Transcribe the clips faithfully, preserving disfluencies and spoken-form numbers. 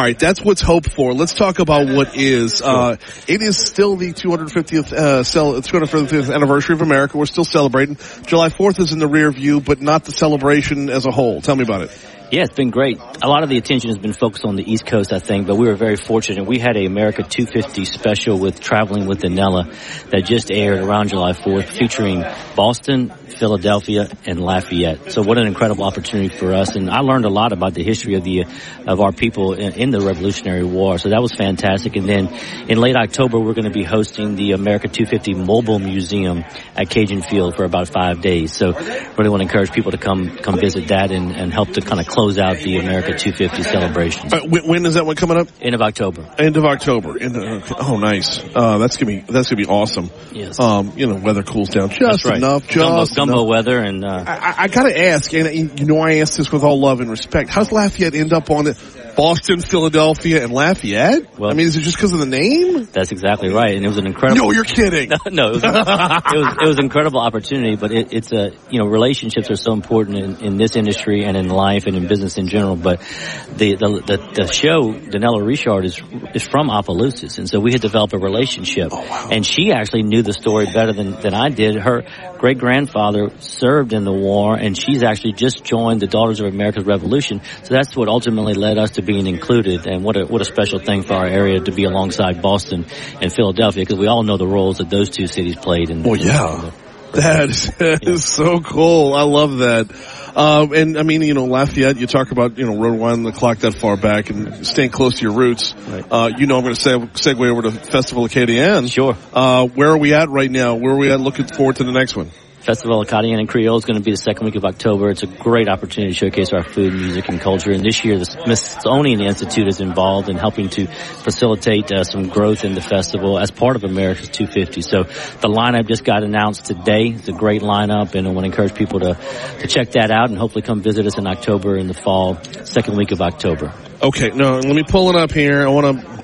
All right, that's what's hoped for. Let's talk about what is. Uh, it is still the two hundred fiftieth, uh, cel- two hundred fiftieth anniversary of America. We're still celebrating. July fourth is in the rear view, but not the celebration as a whole. Tell me about it. Yeah, it's been great. A lot of the attention has been focused on the East Coast, I think, but we were very fortunate. We had a America two fifty special with Traveling with Danella that just aired around July fourth, featuring Boston, Philadelphia, and Lafayette. So what an incredible opportunity for us. And I learned a lot about the history of the of our people in, in the Revolutionary War. So that was fantastic. And then in late October, we're going to be hosting the America two fifty Mobile Museum at Cajun Field for about five days. So really want to encourage people to come come visit that and, and help to kind of close out the America two fifty celebrations. Uh, when, when is that one coming up? End of October. End of October. End of, okay. Oh, nice. Uh, that's gonna be that's gonna be awesome. Yes. Um, you know, weather cools down just That's right. enough. Just gumbo, gumbo enough. weather and. Uh, I, I gotta ask, and you know, I ask this with all love and respect. How does Lafayette end up on it? Boston, Philadelphia, and Lafayette? Well, I mean, is it just because of the name? That's exactly right, and it was an incredible. No, you're kidding. no, no it, was, it was it was an incredible opportunity, but it, it's a you know relationships are so important in, in this industry and in life and in business in general. But the the the, the show, Danella Richard is is from Opelousas, and so we had developed a relationship, oh, wow. and she actually knew the story better than than I did. Her great grandfather served in the war, and she's actually just joined the Daughters of America's Revolution. So that's what ultimately led us to being included, and what a what a special thing for our area to be alongside Boston and Philadelphia, because we all know the roles that those two cities played. In, well, in, yeah, in the, that is, that yeah. is so cool. I love that. Um, and I mean, you know, Lafayette, you talk about, you know, rewinding the clock that far back and staying close to your roots. Right. Uh, you know, I'm going to seg- segue over to Festival Acadienne. Sure. Uh, where are we at right now? Where are we at looking forward to the next one? Festival Acadienne and Creole is going to be the second week of October. It's a great opportunity to showcase our food, music, and culture. And this year, the Smithsonian Institute is involved in helping to facilitate uh, some growth in the festival as part of America's two fifty. So the lineup just got announced today. It's a great lineup, and I want to encourage people to, to check that out and hopefully come visit us in October in the fall, second week of October. Okay, no, let me pull it up here. I want to,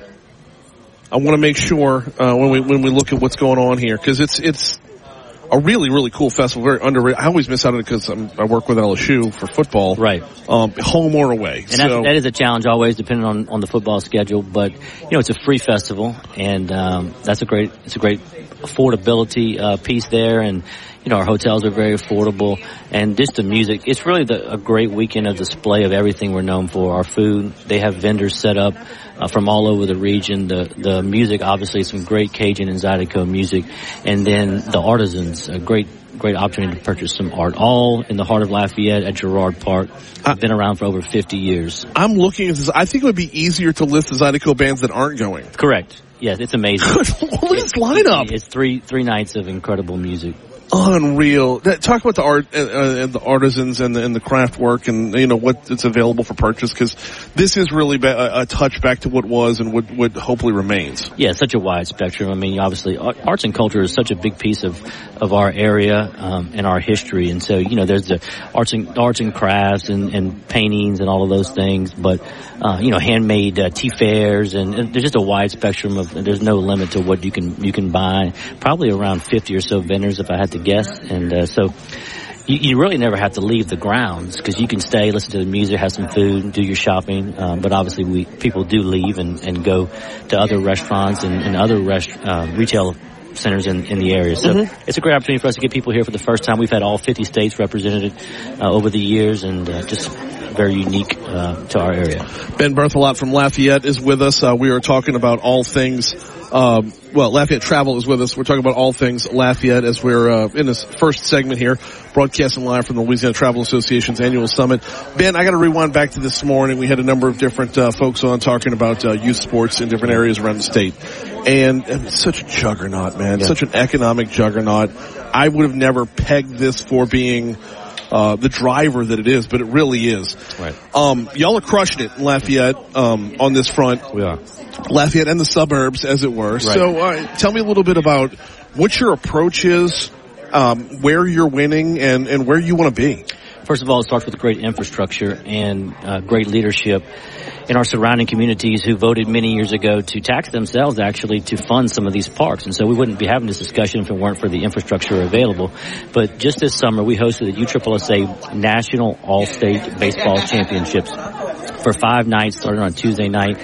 I want to make sure uh, when we when we look at what's going on here, because it's it's. a really, really cool festival, very underrated. I always miss out on it because I work with L S U for football. Right. Um, home or away. And so. that's, that is a challenge always, depending on, on the football schedule. But, you know, it's a free festival, and um, that's a great, it's a great affordability uh, piece there. And, you know, our hotels are very affordable. And just the music, it's really the, a great weekend of display of everything we're known for. Our food, they have vendors set up Uh, from all over the region. The the music, obviously, some great Cajun and Zydeco music, and then the artisans, a great great opportunity to purchase some art, all in the heart of Lafayette at Girard Park. Uh, been around for over fifty years. I'm looking at this. I think it would be easier to list the Zydeco bands that aren't going. Correct. Yes, it's amazing. Look at this lineup. It's three three nights of incredible music. Unreal. Talk about the art uh, and the artisans and the, and the craft work, and you know what it's available for purchase, because this is really ba- a touch back to what was and what, what hopefully remains. Yeah, such a wide spectrum. I mean, obviously, arts and culture is such a big piece of of our area um, and our history, and so you know, there's the arts and arts and crafts and, and paintings and all of those things, but uh, you know, handmade uh, tea fairs, and, and there's just a wide spectrum of. There's no limit to what you can you can buy. Probably around fifty or so vendors, if I had to guess, and uh, so you, you really never have to leave the grounds, because you can stay, listen to the music, have some food, do your shopping. Um, but obviously, we people do leave and, and go to other restaurants and, and other rest, uh, retail centers in, in the area. So mm-hmm. It's a great opportunity for us to get people here for the first time. We've had all fifty states represented uh, over the years, and uh, just very unique uh, to our area. Ben Berthelot from Lafayette is with us. Uh, we are talking about all things. Um, well, Lafayette Travel is with us. We're talking about all things Lafayette as we're uh, in this first segment here, broadcasting live from the Louisiana Travel Association's annual summit. Ben, I got to rewind back to this morning. We had a number of different uh, folks on talking about uh, youth sports in different areas around the state. And, and it's such a juggernaut, man. Yeah. Such an economic juggernaut. I would have never pegged this for being uh the driver that it is, but it really is. Right. Um, y'all are crushing it in Lafayette um, on this front. We are. Lafayette and the suburbs, as it were. Right. So uh, tell me a little bit about what your approach is, um, where you're winning, and, and where you want to be. First of all, it starts with great infrastructure and uh, great leadership in our surrounding communities who voted many years ago to tax themselves, actually, to fund some of these parks. And so we wouldn't be having this discussion if it weren't for the infrastructure available. But just this summer, we hosted the U S S A National All-State Baseball Championships for five nights, starting on Tuesday night